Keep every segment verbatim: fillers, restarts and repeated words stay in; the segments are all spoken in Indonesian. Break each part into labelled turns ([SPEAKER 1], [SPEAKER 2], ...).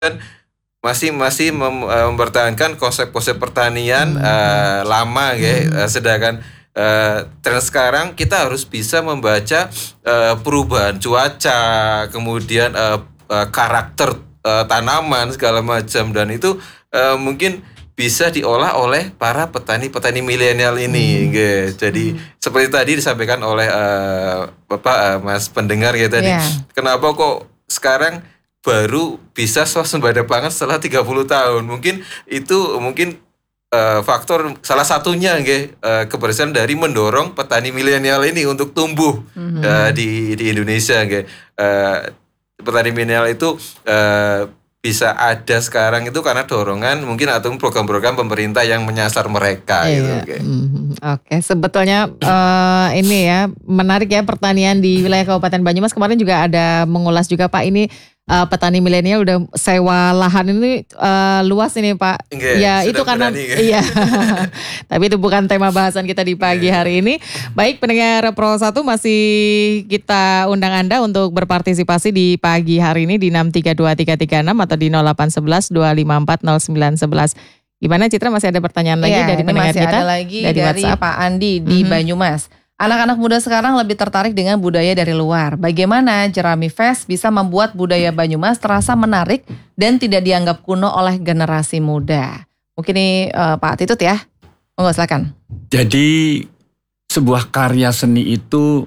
[SPEAKER 1] masih masih mem, uh, mempertahankan konsep-konsep pertanian
[SPEAKER 2] Hmm.
[SPEAKER 1] uh, lama ya.
[SPEAKER 2] Hmm.
[SPEAKER 1] Uh, sedangkan uh, tren sekarang kita harus bisa membaca uh, perubahan cuaca, kemudian uh, uh, karakter uh, tanaman segala macam, dan itu uh, mungkin bisa diolah oleh para petani-petani milenial ini.
[SPEAKER 2] Hmm.
[SPEAKER 1] Gitu. Jadi
[SPEAKER 2] Hmm.
[SPEAKER 1] seperti tadi disampaikan oleh uh, Bapak uh, Mas pendengar ya tadi.
[SPEAKER 2] Yeah.
[SPEAKER 1] Kenapa kok sekarang baru bisa swasembada pangan setelah tiga puluh tahun? Mungkin itu mungkin uh, faktor salah satunya nggih, uh, keberhasilan dari mendorong petani milenial ini untuk tumbuh mm-hmm. uh, di di Indonesia nggih. Uh, petani milenial itu uh, bisa ada sekarang itu karena dorongan mungkin atau program-program pemerintah yang menyasar mereka.
[SPEAKER 2] Iya.
[SPEAKER 1] Gitu, okay.
[SPEAKER 2] Mm-hmm. Oke, okay. Sebetulnya uh, ini ya menarik ya pertanian di wilayah Kabupaten Banyumas. Kemarin juga ada mengulas juga Pak, ini uh, petani milenial udah sewa lahan ini uh, luas ini Pak.
[SPEAKER 1] Okay,
[SPEAKER 2] ya itu karena
[SPEAKER 1] berani,
[SPEAKER 2] iya. Tapi itu bukan tema bahasan kita di pagi okay. hari ini. Baik, pendengar Pro satu masih kita undang Anda untuk berpartisipasi di pagi hari ini di enam tiga dua tiga tiga enam atau di nol delapan satu satu dua lima empat nol sembilan satu satu. Gimana Citra, masih ada pertanyaan lagi
[SPEAKER 3] ya,
[SPEAKER 2] dari pendengar
[SPEAKER 3] masih
[SPEAKER 2] kita?
[SPEAKER 3] Ada lagi
[SPEAKER 2] dari,
[SPEAKER 3] dari Pak Andi di mm-hmm. Banyumas. Anak-anak muda sekarang lebih tertarik dengan budaya dari luar. Bagaimana Jerami Fest bisa membuat budaya Banyumas terasa menarik dan tidak dianggap kuno oleh generasi muda? Mungkin ini uh, Pak Titut ya. Monggo silakan.
[SPEAKER 4] Jadi sebuah karya seni itu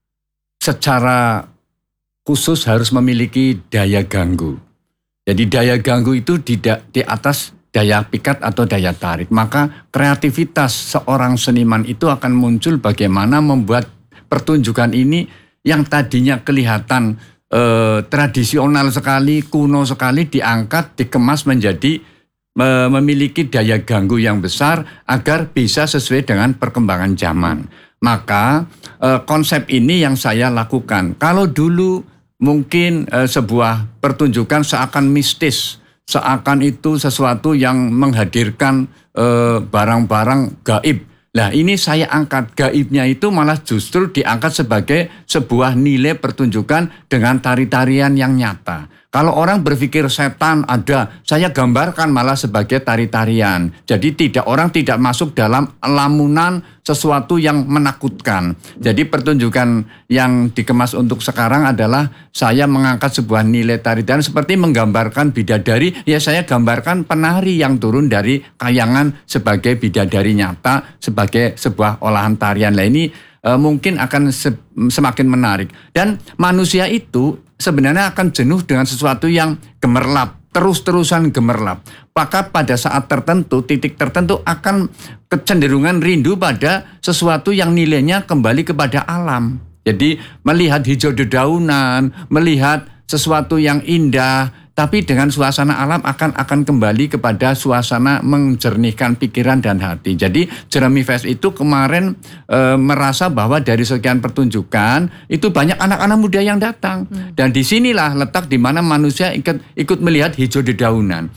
[SPEAKER 4] secara khusus harus memiliki daya ganggu. Jadi daya ganggu itu tidak di atas daya pikat atau daya tarik. Maka kreativitas seorang seniman itu akan muncul bagaimana membuat pertunjukan ini yang tadinya kelihatan eh, tradisional sekali, kuno sekali, diangkat, dikemas menjadi eh, memiliki daya ganggu yang besar agar bisa sesuai dengan perkembangan zaman. Maka eh, konsep ini yang saya lakukan. Kalau dulu mungkin eh, sebuah pertunjukan seakan mistis, seakan itu sesuatu yang menghadirkan e, barang-barang gaib. Nah ini saya angkat gaibnya itu malah justru diangkat sebagai sebuah nilai pertunjukan dengan tari-tarian yang nyata. Kalau orang berpikir setan ada, saya gambarkan malah sebagai tari-tarian. Jadi tidak orang tidak masuk dalam lamunan sesuatu yang menakutkan. Jadi pertunjukan yang dikemas untuk sekarang adalah saya mengangkat sebuah nilai tarian seperti menggambarkan bidadari. Ya saya gambarkan penari yang turun dari kayangan sebagai bidadari nyata, sebagai sebuah olahan tarian. Nah ini e, mungkin akan se- semakin menarik. Dan manusia itu sebenarnya akan jenuh dengan sesuatu yang gemerlap, terus-terusan gemerlap. Maka pada saat tertentu, titik tertentu akan kecenderungan rindu pada sesuatu yang nilainya kembali kepada alam. Jadi melihat hijau dedaunan, melihat sesuatu yang indah, tapi dengan suasana alam akan akan kembali kepada suasana menjernihkan pikiran dan hati. Jadi Jerami Fest itu kemarin e, merasa bahwa dari sekian pertunjukan itu banyak anak-anak muda yang datang. Hmm. Dan disinilah letak di mana manusia ikut, ikut melihat hijau dedaunan.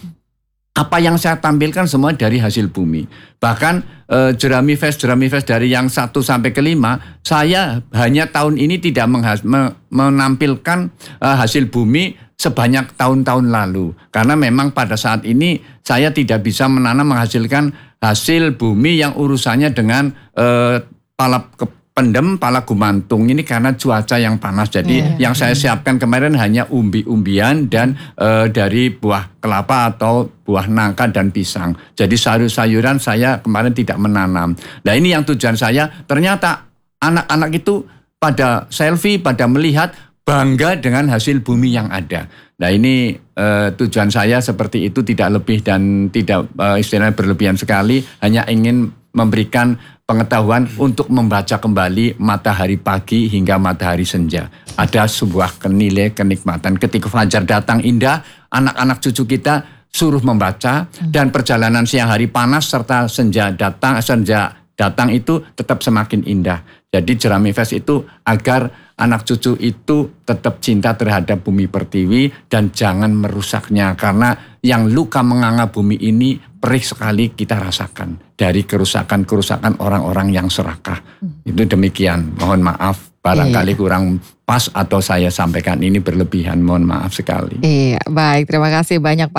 [SPEAKER 4] Apa yang saya tampilkan semua dari hasil bumi. Bahkan eh, Jerami Fest, Jerami Fest dari yang satu sampai ke lima, saya hanya tahun ini tidak menghas- me- menampilkan eh, hasil bumi sebanyak tahun-tahun lalu. Karena memang pada saat ini saya tidak bisa menanam menghasilkan hasil bumi yang urusannya dengan eh, palap ke pendem pala gumantung ini karena cuaca yang panas. Jadi yeah. yang saya siapkan kemarin hanya umbi-umbian dan e, dari buah kelapa atau buah nangka dan pisang. Jadi sayur-sayuran saya kemarin tidak menanam. Nah ini yang tujuan saya. Ternyata anak-anak itu pada selfie, pada melihat bangga dengan hasil bumi yang ada. Nah ini e, tujuan saya seperti itu, tidak lebih dan tidak e, istilahnya berlebihan sekali. Hanya ingin memberikan pengetahuan untuk membaca kembali matahari pagi hingga matahari senja. Ada sebuah nilai kenikmatan. Ketika fajar datang indah, anak-anak cucu kita suruh membaca. Dan perjalanan siang hari panas serta senja datang, senja datang itu tetap semakin indah. Jadi Jerami Fest itu agar anak cucu itu tetap cinta terhadap bumi pertiwi dan jangan merusaknya. Karena yang luka menganga bumi ini perih sekali kita rasakan. dari kerusakan-kerusakan orang-orang yang serakah. Itu demikian. Mohon maaf, barangkali
[SPEAKER 2] Iya.
[SPEAKER 4] kurang pas atau saya sampaikan ini berlebihan. Mohon maaf sekali.
[SPEAKER 2] Iya, baik. Terima kasih banyak Pak